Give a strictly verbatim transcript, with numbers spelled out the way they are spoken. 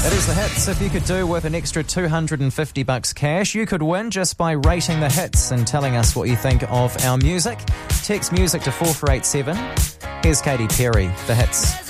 It is the hits. If you could do with an extra two hundred fifty bucks cash, you could win just by rating the hits and telling us what you think of our music. Text music to four four eight seven. Here's Katy Perry, the hits.